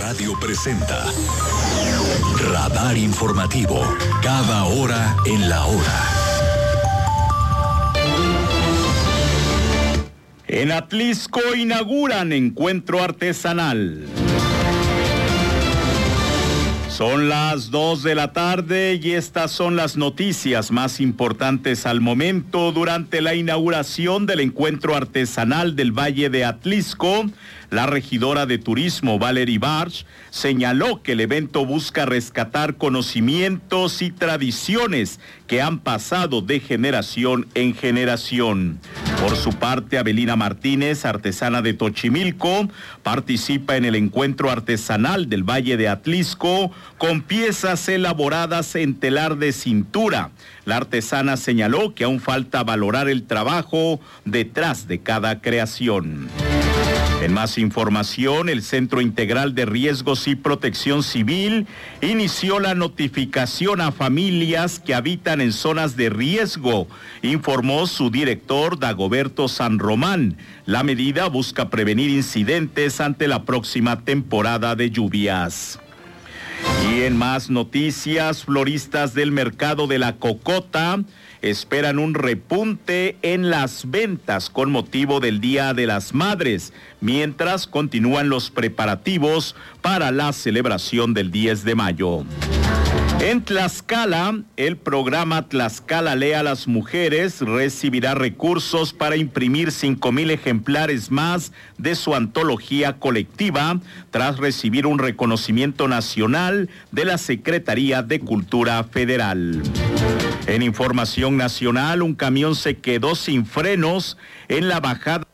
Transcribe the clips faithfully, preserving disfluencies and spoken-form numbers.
Radio presenta Radar Informativo, cada hora en la hora. En Atlisco inauguran encuentro artesanal. Son las dos de la tarde y estas son las noticias más importantes al momento. Durante la inauguración del encuentro artesanal del Valle de Atlisco, la regidora de Turismo, Valerie Barch, señaló que el evento busca rescatar conocimientos y tradiciones que han pasado de generación en generación. Por su parte, Abelina Martínez, artesana de Tochimilco, participa en el encuentro artesanal del Valle de Atlisco con piezas elaboradas en telar de cintura. La artesana señaló que aún falta valorar el trabajo detrás de cada creación. En más información, el Centro Integral de Riesgos y Protección Civil inició la notificación a familias que habitan en zonas de riesgo, informó su director Dagoberto San Román. La medida busca prevenir incidentes ante la próxima temporada de lluvias. Y en más noticias, floristas del mercado de la Cocota esperan un repunte en las ventas con motivo del Día de las Madres, mientras continúan los preparativos para la celebración del diez de mayo. En Tlaxcala, el programa Tlaxcala Lee a las Mujeres recibirá recursos para imprimir cinco mil ejemplares más de su antología colectiva, tras recibir un reconocimiento nacional de la Secretaría de Cultura Federal. En información nacional, un camión se quedó sin frenos en la bajada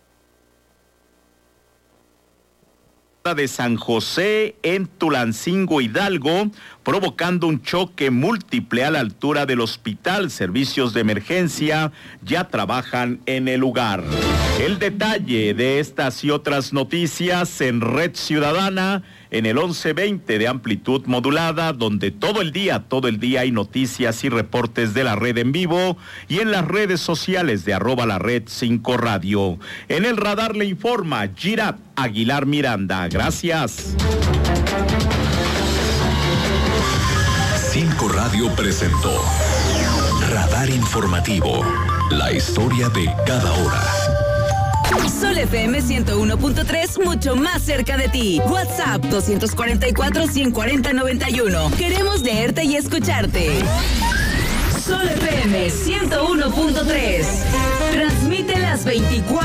de San José en Tulancingo, Hidalgo, provocando un choque múltiple a la altura del hospital. Servicios de emergencia ya trabajan en el lugar. El detalle de estas y otras noticias en Red Ciudadana, en el once veinte de amplitud modulada, donde todo el día, todo el día hay noticias y reportes de la red en vivo, y en las redes sociales de arroba la red cinco radio. En el radar le informa Girat Aguilar Miranda. Gracias. cinco Radio presentó Radar Informativo, la historia de cada hora. Sol F M ciento uno punto tres, mucho más cerca de ti. WhatsApp dos cuatro cuatro, uno cuatro cero, nueve uno. Queremos leerte y escucharte. Sol F M ciento uno punto tres. Transmite las veinticuatro